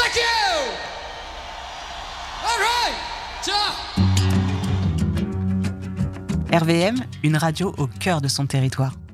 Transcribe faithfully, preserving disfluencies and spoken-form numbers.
Thank you! All right! Ciao! R V M, une radio au cœur de son territoire.